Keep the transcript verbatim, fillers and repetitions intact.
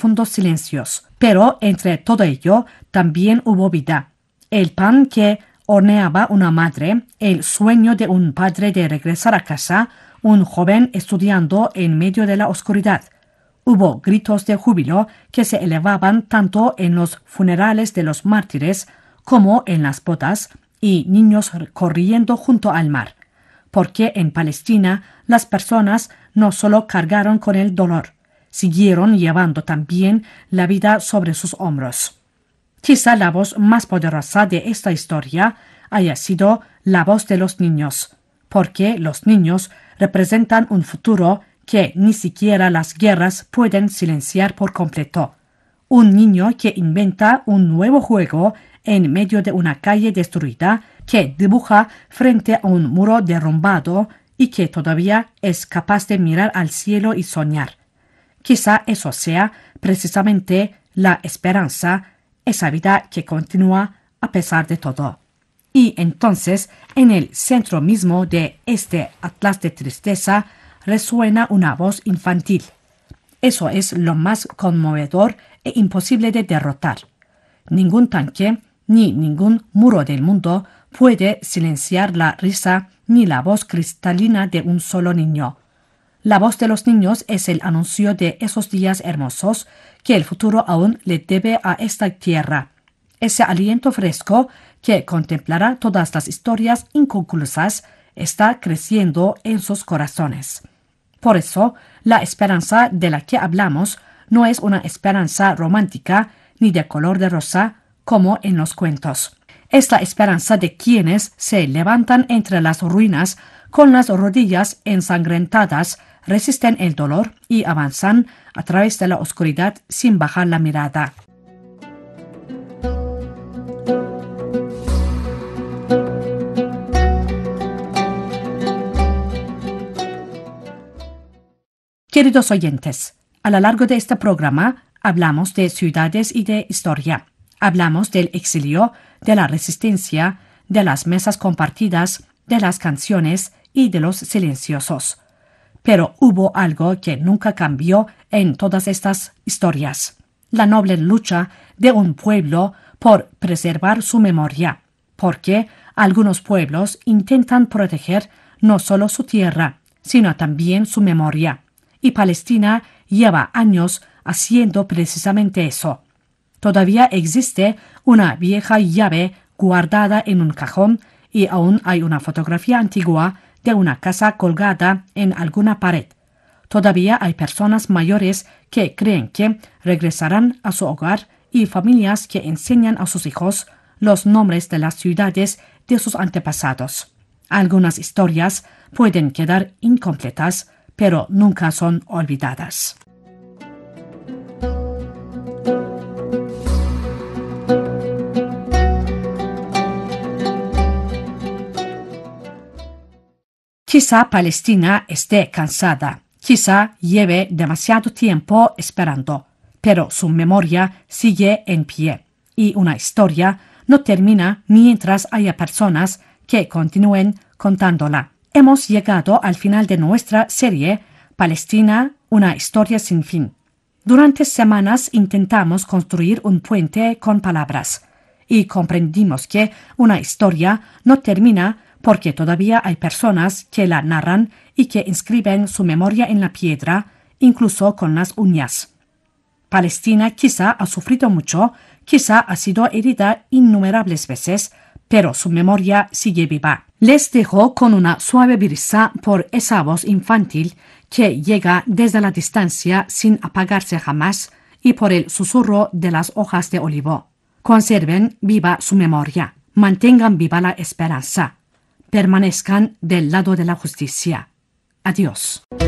profundos silencios. Pero entre todo ello también hubo vida. El pan que horneaba una madre, el sueño de un padre de regresar a casa, un joven estudiando en medio de la oscuridad. Hubo gritos de júbilo que se elevaban tanto en los funerales de los mártires como en las bodas, y niños corriendo junto al mar. Porque en Palestina las personas no solo cargaron con el dolor, siguieron llevando también la vida sobre sus hombros. Quizá la voz más poderosa de esta historia haya sido la voz de los niños, porque los niños representan un futuro que ni siquiera las guerras pueden silenciar por completo. Un niño que inventa un nuevo juego en medio de una calle destruida, que dibuja frente a un muro derrumbado y que todavía es capaz de mirar al cielo y soñar. Quizá eso sea precisamente la esperanza, esa vida que continúa a pesar de todo. Y entonces, en el centro mismo de este atlas de tristeza, resuena una voz infantil. Eso es lo más conmovedor e imposible de derrotar. Ningún tanque ni ningún muro del mundo puede silenciar la risa ni la voz cristalina de un solo niño. La voz de los niños es el anuncio de esos días hermosos que el futuro aún le debe a esta tierra. Ese aliento fresco que contemplará todas las historias inconclusas está creciendo en sus corazones. Por eso, la esperanza de la que hablamos no es una esperanza romántica ni de color de rosa como en los cuentos. Es la esperanza de quienes se levantan entre las ruinas con las rodillas ensangrentadas, resisten el dolor y avanzan a través de la oscuridad sin bajar la mirada. Queridos oyentes, a lo largo de este programa hablamos de ciudades y de historia. Hablamos del exilio, de la resistencia, de las mesas compartidas, de las canciones y de los silenciosos. Pero hubo algo que nunca cambió en todas estas historias: la noble lucha de un pueblo por preservar su memoria, porque algunos pueblos intentan proteger no solo su tierra, sino también su memoria. Y Palestina lleva años haciendo precisamente eso. Todavía existe una vieja llave guardada en un cajón y aún hay una fotografía antigua de una casa colgada en alguna pared. Todavía hay personas mayores que creen que regresarán a su hogar y familias que enseñan a sus hijos los nombres de las ciudades de sus antepasados. Algunas historias pueden quedar incompletas, pero nunca son olvidadas. Quizá Palestina esté cansada, quizá lleve demasiado tiempo esperando, pero su memoria sigue en pie, y una historia no termina mientras haya personas que continúen contándola. Hemos llegado al final de nuestra serie Palestina, una historia sin fin. Durante semanas intentamos construir un puente con palabras y comprendimos que una historia no termina porque todavía hay personas que la narran y que inscriben su memoria en la piedra, incluso con las uñas. Palestina quizá ha sufrido mucho, quizá ha sido herida innumerables veces, pero su memoria sigue viva. Les dejo con una suave brisa por esa voz infantil que llega desde la distancia sin apagarse jamás y por el susurro de las hojas de olivo. Conserven viva su memoria, mantengan viva la esperanza, permanezcan del lado de la justicia. Adiós.